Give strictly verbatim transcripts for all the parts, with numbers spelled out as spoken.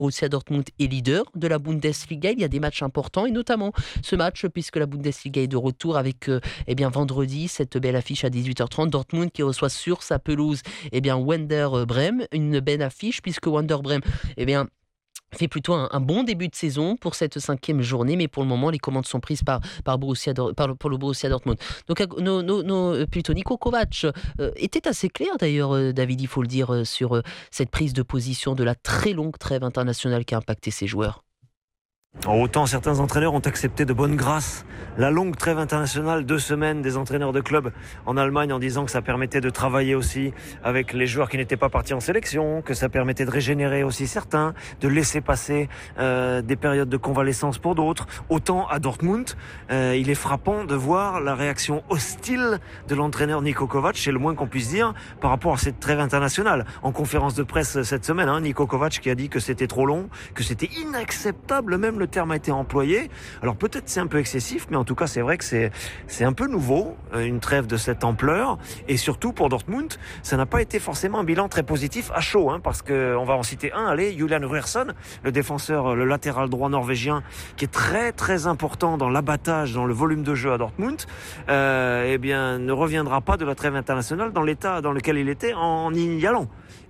Borussia Dortmund est leader de la Bundesliga. Il y a des matchs importants et notamment ce match puisque la Bundesliga est de retour avec euh, eh bien, vendredi cette belle affiche à dix-huit heures trente. Dortmund qui reçoit sur sa pelouse eh bien, Werder Bremen. Une belle affiche puisque Werder Bremen eh bien, fait plutôt un, un bon début de saison pour cette cinquième journée, mais pour le moment, les commandes sont prises par, par, Borussia, par pour le Borussia Dortmund. Donc, no, no, no, plutôt Niko Kovac euh, était assez clair d'ailleurs, euh, David, il faut le dire, euh, sur euh, cette prise de position de la très longue trêve internationale qui a impacté ses joueurs. Autant certains entraîneurs ont accepté de bonne grâce la longue trêve internationale, deux semaines des entraîneurs de clubs en Allemagne en disant que ça permettait de travailler aussi avec les joueurs qui n'étaient pas partis en sélection, que ça permettait de régénérer aussi certains, de laisser passer euh, des périodes de convalescence pour d'autres. Autant à Dortmund, euh, il est frappant de voir la réaction hostile de l'entraîneur Niko Kovac, c'est le moins qu'on puisse dire par rapport à cette trêve internationale. En conférence de presse cette semaine, hein, Niko Kovac qui a dit que c'était trop long, que c'était inacceptable, même le terme a été employé. Alors peut-être c'est un peu excessif, mais en tout cas c'est vrai que c'est, c'est un peu nouveau, une trêve de cette ampleur. Et surtout pour Dortmund, ça n'a pas été forcément un bilan très positif à chaud, hein, parce qu'on va en citer un, allez, Julian Ryerson, le défenseur, le latéral droit norvégien, qui est très très important dans l'abattage, dans le volume de jeu à Dortmund, euh, eh bien ne reviendra pas de la trêve internationale dans l'état dans lequel il était en y allant.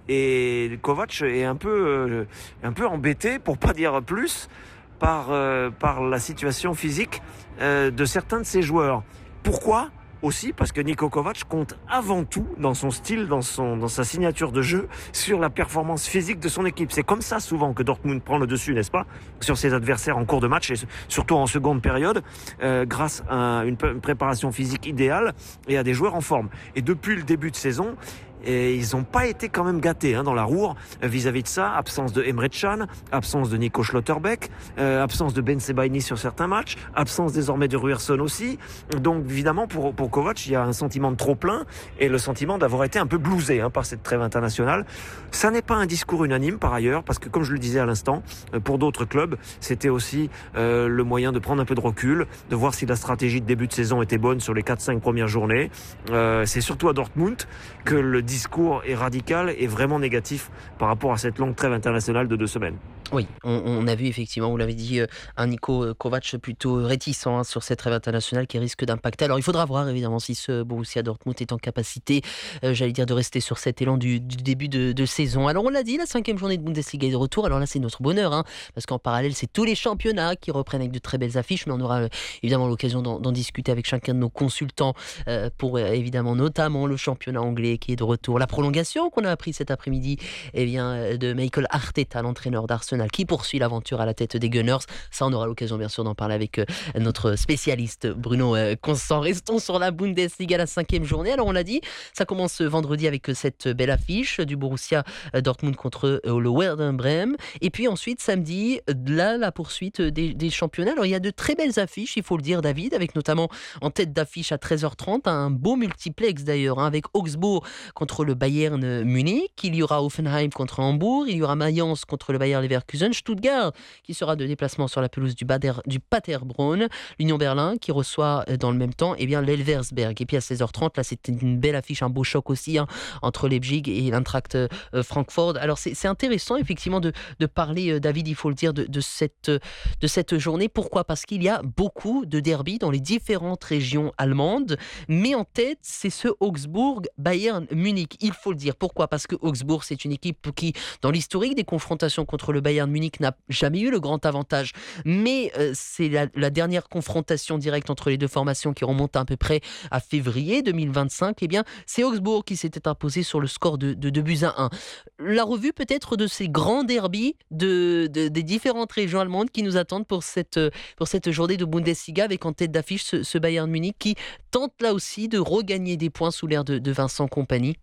Et Kovac est un peu, euh, un peu embêté, pour pas dire plus, par, euh, par la situation physique euh, de certains de ses joueurs. Pourquoi ? Aussi parce que Niko Kovac compte avant tout dans son style, dans, son, dans sa signature de jeu, sur la performance physique de son équipe. C'est comme ça souvent que Dortmund prend le dessus, n'est-ce pas, sur ses adversaires en cours de match et surtout en seconde période, euh, grâce à une, une préparation physique idéale et à des joueurs en forme. Et depuis le début de saison, et ils n'ont pas été quand même gâtés hein, dans la roue vis-à-vis de ça. Absence de Emre Can, absence de Nico Schlotterbeck, euh, absence de Ben Sebaini sur certains matchs, absence désormais de Ryerson aussi. Donc évidemment pour, pour Kovac, il y a un sentiment de trop plein et le sentiment d'avoir été un peu blousé hein, par cette trêve internationale. Ça n'est pas un discours unanime par ailleurs, parce que comme je le disais à l'instant, pour d'autres clubs, c'était aussi euh, le moyen de prendre un peu de recul, de voir si la stratégie de début de saison était bonne sur les quatre cinq premières journées. Euh, c'est surtout à Dortmund que le discours est radical et vraiment négatif par rapport à cette longue trêve internationale de deux semaines. Oui, on, on a vu effectivement, vous l'avez dit, un Niko Kovac plutôt réticent hein, sur cette trêve internationale qui risque d'impacter. Alors il faudra voir évidemment si ce Borussia Dortmund est en capacité, euh, j'allais dire, de rester sur cet élan du, du début de, de saison. Alors on l'a dit, la cinquième journée de Bundesliga est de retour. Alors là c'est notre bonheur, hein, parce qu'en parallèle c'est tous les championnats qui reprennent avec de très belles affiches, mais on aura euh, évidemment l'occasion d'en, d'en discuter avec chacun de nos consultants euh, pour euh, évidemment notamment le championnat anglais qui est de retour. La prolongation qu'on a appris cet après-midi eh bien, de Mikel Arteta, l'entraîneur d'Arsenal, qui poursuit l'aventure à la tête des Gunners. Ça, on aura l'occasion bien sûr d'en parler avec euh, notre spécialiste Bruno euh, Constant. Restons sur la Bundesliga, la cinquième journée. Alors on l'a dit, ça commence vendredi avec euh, cette belle affiche du Borussia euh, Dortmund contre euh, le Werder Bremen. Et puis ensuite, samedi, là, la poursuite des, des championnats. Alors il y a de très belles affiches, il faut le dire, David, avec notamment en tête d'affiche à treize heures trente, un beau multiplex d'ailleurs, hein, avec Augsbourg contre le Bayern Munich. Il y aura Hoffenheim contre Hambourg. Il y aura Mayence contre le Bayer Leverkusen. Stuttgart qui sera de déplacement sur la pelouse du, Bader, du Paderborn. L'Union Berlin qui reçoit dans le même temps eh bien, l'Elversberg. Et puis à seize heures trente, là c'est une belle affiche, un beau choc aussi hein, entre Leipzig et l'Eintracht euh, Francfort. Alors c'est, c'est intéressant effectivement de, de parler, euh, David, il faut le dire, de, de, cette, de cette journée. Pourquoi ? Parce qu'il y a beaucoup de derbies dans les différentes régions allemandes, mais en tête c'est ce Augsbourg-Bayern Munich. Il faut le dire. Pourquoi ? Parce que Augsbourg c'est une équipe qui, dans l'historique des confrontations contre le Bayern Munich, n'a jamais eu le grand avantage. Mais euh, c'est la, la dernière confrontation directe entre les deux formations qui remonte à peu près à février deux mille vingt-cinq. Eh bien, c'est Augsbourg qui s'était imposé sur le score de, de deux buts à un. La revue peut-être de ces grands derbys de, de, des différentes régions allemandes qui nous attendent pour cette, pour cette journée de Bundesliga, avec en tête d'affiche ce, ce Bayern Munich qui tente là aussi de regagner des points sous l'ère de, de Vincent Kompany.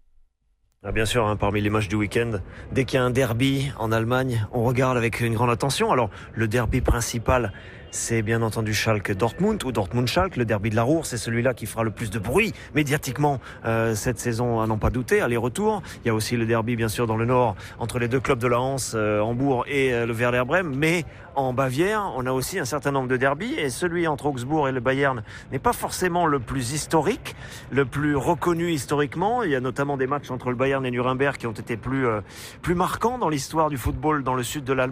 Ah bien sûr, hein, parmi les matchs du week-end, dès qu'il y a un derby en Allemagne, on regarde avec une grande attention. Alors, le derby principal, c'est bien entendu Schalke-Dortmund ou Dortmund-Schalke. Le derby de la Ruhr, c'est celui-là qui fera le plus de bruit médiatiquement euh, cette saison, à n'en pas douter, aller-retour. Il y a aussi le derby, bien sûr, dans le nord, entre les deux clubs de la Hanse, euh, Hambourg et euh, le Werder Bremen. Mais en Bavière, on a aussi un certain nombre de derbys, et celui entre Augsbourg et le Bayern n'est pas forcément le plus historique, le plus reconnu historiquement. Il y a notamment des matchs entre le Bayern et Nuremberg qui ont été plus, euh, plus marquants dans l'histoire du football dans le sud de l'Allemagne.